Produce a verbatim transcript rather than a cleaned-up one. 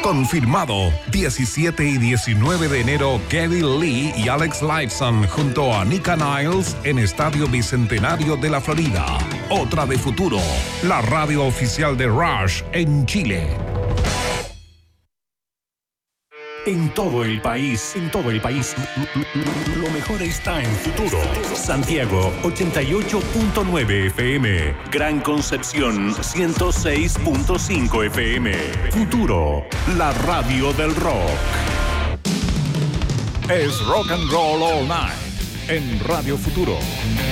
Confirmado. diecisiete y diecinueve de enero, Geddy Lee y Alex Lifeson junto a Nika Niles en Estadio Bicentenario de la Florida. Otra de Futuro, la radio oficial de Rush en Chile. En todo el país, en todo el país, lo mejor está en Futuro. Santiago, ochenta y ocho punto nueve F M. Gran Concepción, ciento seis punto cinco F M. Futuro, la radio del rock. Es Rock and Roll All Night en Radio Futuro.